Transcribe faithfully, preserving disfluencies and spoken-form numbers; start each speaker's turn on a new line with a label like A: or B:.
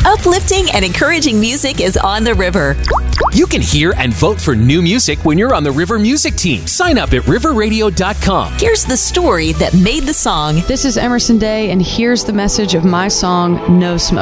A: Uplifting and encouraging music is on the river.
B: You can hear and vote for new music when you're on the River Music Team. Sign up at river radio dot com.
A: Here's the story that made the song.
C: This is Emerson Day, and here's the message of my song, No Smoke.